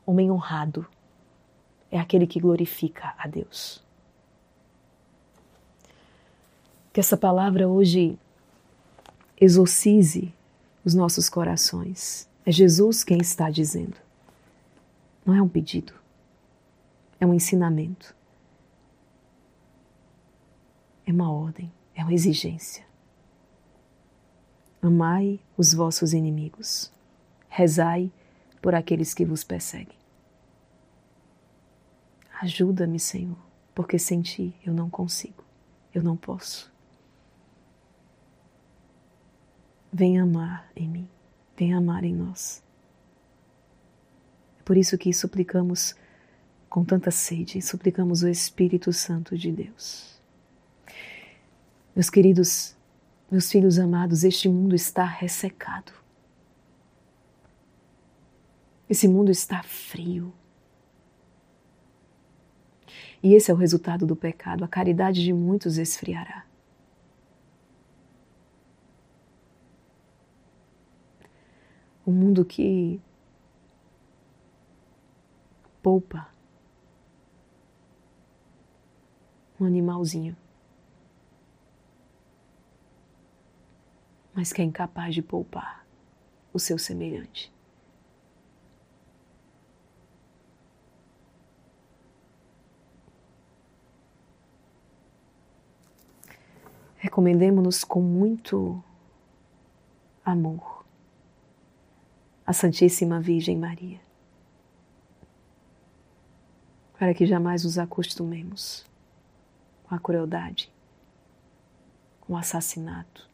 Homem honrado é aquele que glorifica a Deus. Que essa palavra hoje exorcize os nossos corações. É Jesus quem está dizendo. Não é um pedido. É um ensinamento. É uma ordem. É uma exigência. Amai os vossos inimigos. Rezai por aqueles que vos perseguem. Ajuda-me, Senhor, porque sem Ti eu não consigo. Eu não posso. Vem amar em mim. Vem amar em nós. É por isso que suplicamos com tanta sede, suplicamos o Espírito Santo de Deus. Meus queridos, meus filhos amados, este mundo está ressecado. Esse mundo está frio. E esse é o resultado do pecado. A caridade de muitos esfriará. Um mundo que poupa um animalzinho, mas que é incapaz de poupar o seu semelhante. Recomendemo-nos com muito amor à Santíssima Virgem Maria, para que jamais nos acostumemos com a crueldade, com o assassinato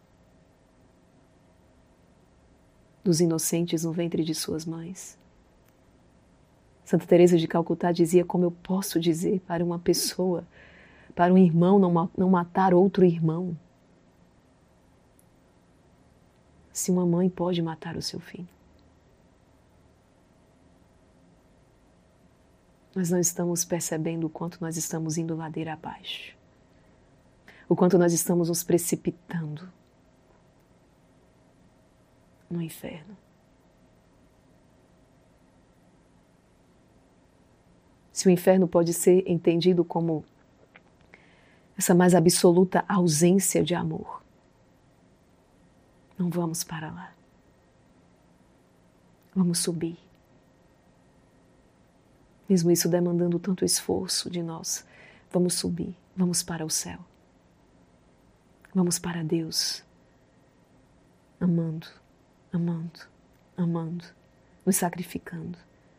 dos inocentes no ventre de suas mães. Santa Teresa de Calcutá dizia: como eu posso dizer para uma pessoa, para um irmão não matar outro irmão, se uma mãe pode matar o seu filho? Nós não estamos percebendo o quanto nós estamos indo ladeira abaixo, o quanto nós estamos nos precipitando no inferno. Se o inferno pode ser entendido como essa mais absoluta ausência de amor, não vamos para lá. Vamos subir. Mesmo isso demandando tanto esforço de nós, vamos subir, vamos para o céu. Vamos para Deus, amando, amando, amando, nos sacrificando,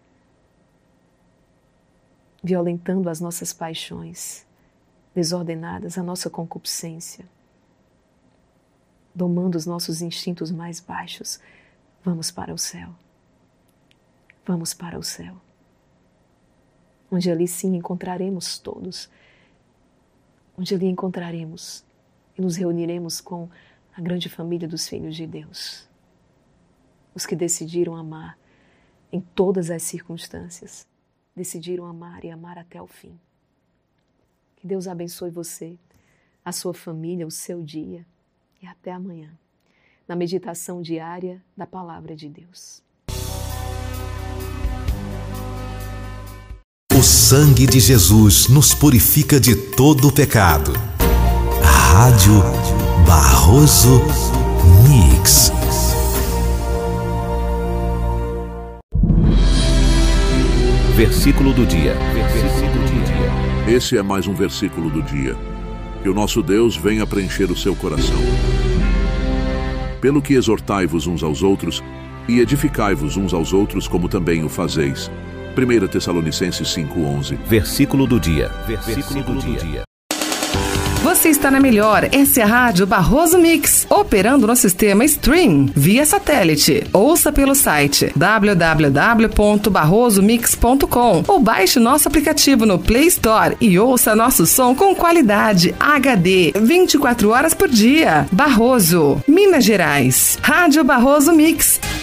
violentando as nossas paixões desordenadas, a nossa concupiscência, domando os nossos instintos mais baixos. Vamos para o céu. Vamos para o céu. Onde ali sim encontraremos todos. Onde ali encontraremos e nos reuniremos com a grande família dos filhos de Deus. Os que decidiram amar em todas as circunstâncias. Decidiram amar e amar até o fim. Que Deus abençoe você, a sua família, o seu dia. E até amanhã, na meditação diária da Palavra de Deus. O sangue de Jesus nos purifica de todo o pecado. Rádio Barroso Mix. Versículo do dia. Esse é mais um versículo do dia. Que o nosso Deus venha preencher o seu coração. Pelo que exortai-vos uns aos outros e edificai-vos uns aos outros, como também o fazeis. 1 Tessalonicenses 5:11. Versículo do dia. Você está na melhor, essa é a Rádio Barroso Mix, operando no sistema Stream, via satélite. Ouça pelo site www.barrosomix.com ou baixe nosso aplicativo no Play Store e ouça nosso som com qualidade HD, 24 horas por dia. Barroso, Minas Gerais. Rádio Barroso Mix.